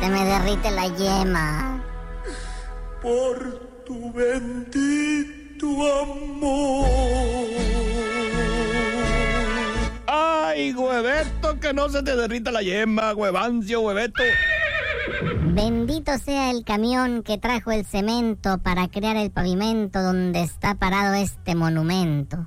Se me derrite la yema. Por tu bendito amor. ¡Ay, hueveto, que no se te derrita la yema, huevancio, hueveto! Bendito sea el camión que trajo el cemento para crear el pavimento donde está parado este monumento.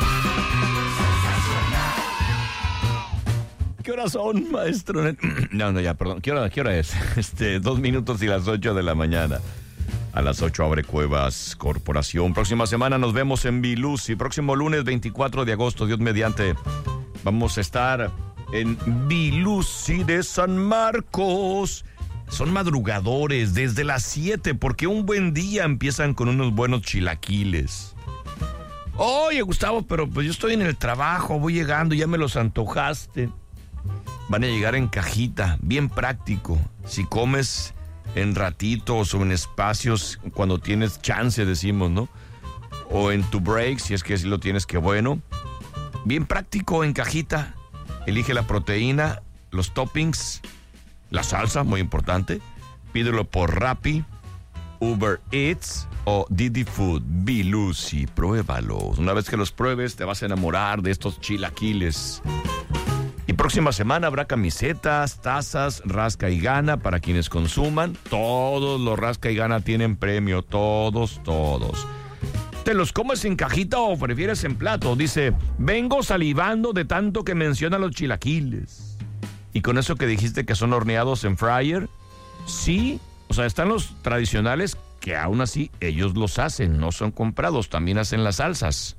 ¿Qué horas son, maestro? No, ya, perdón. ¿Qué hora es? 2 minutos y las 8 de la mañana. A las 8 abre Cuevas Corporación. Próxima semana nos vemos en Bilusi. Próximo lunes 24 de agosto, Dios mediante. Vamos a estar en Bilusi de San Marcos. Son madrugadores desde las 7 porque un buen día empiezan con unos buenos chilaquiles. Oye, Gustavo, pero pues yo estoy en el trabajo, voy llegando, ya me los antojaste. Van a llegar en cajita, bien práctico. Si comes en ratitos o en espacios cuando tienes chance, decimos, ¿no? O en tu break, si es que así lo tienes, qué bueno. Bien práctico en cajita. Elige la proteína, los toppings, la salsa, muy importante. Pídelo por Rappi, Uber Eats o Didi Food. Bilusi, pruébalos. Una vez que los pruebes, te vas a enamorar de estos chilaquiles. Y próxima semana habrá camisetas, tazas, rasca y gana para quienes consuman. Todos los rasca y gana tienen premio, todos. ¿Te los comes en cajita o prefieres en plato? Dice, vengo salivando de tanto que menciona los chilaquiles. Y con eso que dijiste que son horneados en fryer, sí, o sea, están los tradicionales que aún así ellos los hacen, no son comprados, también hacen las salsas.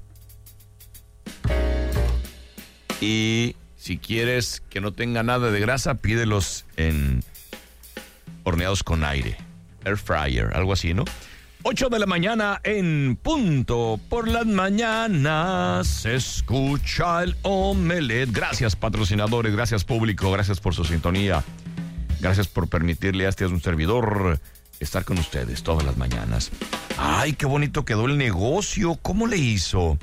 Y si quieres que no tenga nada de grasa, pídelos en horneados con aire, air fryer, algo así, ¿no? 8 de la mañana en punto. Por las mañanas se escucha el Omelet. Gracias, patrocinadores, gracias, público, gracias por su sintonía. Gracias por permitirle a un servidor estar con ustedes todas las mañanas. Ay, qué bonito quedó el negocio. ¿Cómo le hizo?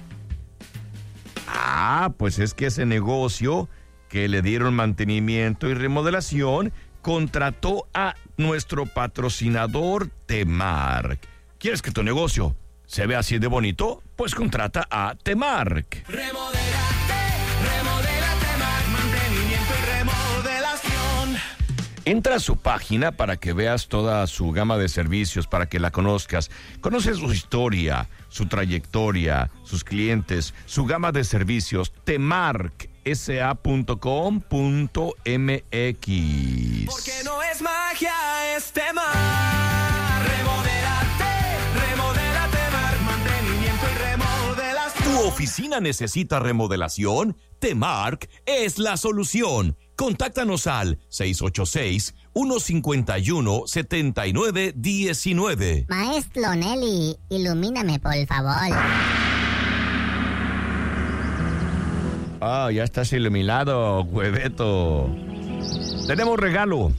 Pues es que ese negocio que le dieron mantenimiento y remodelación contrató a nuestro patrocinador Temark. ¿Quieres que tu negocio se vea así de bonito? Pues contrata a Temark. Remodela Temark, mantenimiento y remodelación. Entra a su página para que veas toda su gama de servicios, para que la conozcas. Conoce su historia, su trayectoria, sus clientes, su gama de servicios. temarksa.com.mx. Porque no es magia, es Temark. Remodela Temark, mantenimiento y remodelación. ¿Tu oficina necesita remodelación? Temark es la solución. Contáctanos al 686-151-7919. Maestro Nelly, ilumíname, por favor. Ya estás iluminado, hueveto. Tenemos regalo.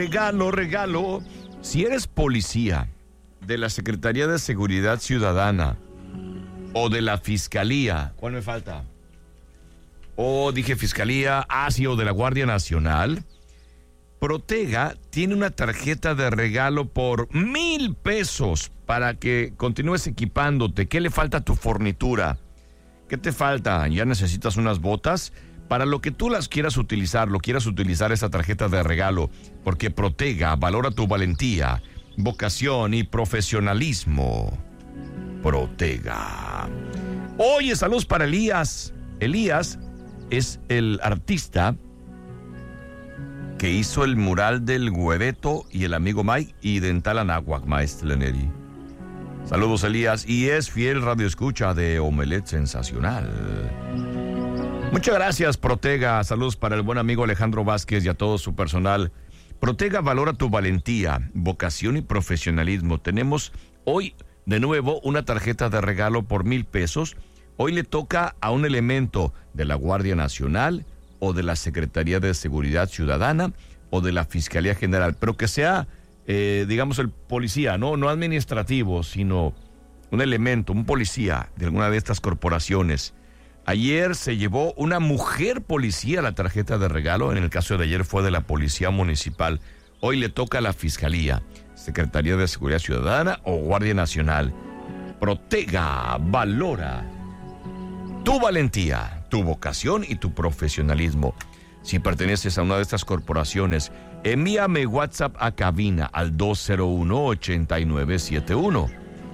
Si eres policía de la Secretaría de Seguridad Ciudadana o de la Fiscalía, ¿cuál me falta? Dije Fiscalía, sí, o de la Guardia Nacional, Protega tiene una tarjeta de regalo por 1,000 pesos para que continúes equipándote. ¿Qué le falta a tu fornitura? ¿Qué te falta? ¿Ya necesitas unas botas? Para lo que tú lo quieras utilizar esa tarjeta de regalo, porque Protega valora tu valentía, vocación y profesionalismo. Protega. Oye, saludos para Elías. Elías es el artista que hizo el mural del Hueveto y el amigo Mike y Dental Anáhuac, maestro Leneri. Saludos, Elías, y es fiel radioescucha de Omelet Sensacional. Muchas gracias, Protega. Saludos para el buen amigo Alejandro Vázquez y a todo su personal. Protega valora tu valentía, vocación y profesionalismo. Tenemos hoy de nuevo una tarjeta de regalo por 1,000 pesos. Hoy le toca a un elemento de la Guardia Nacional o de la Secretaría de Seguridad Ciudadana o de la Fiscalía General, pero que sea, digamos, el policía, no administrativo, sino un elemento, un policía de alguna de estas corporaciones. Ayer se llevó una mujer policía la tarjeta de regalo, en el caso de ayer fue de la Policía Municipal. Hoy le toca a la Fiscalía, Secretaría de Seguridad Ciudadana o Guardia Nacional. Protega, valora tu valentía, tu vocación y tu profesionalismo. Si perteneces a una de estas corporaciones, envíame WhatsApp a cabina al 201-8971.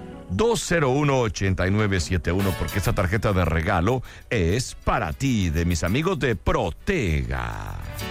201-8971, porque esta tarjeta de regalo es para ti, de mis amigos de Protega.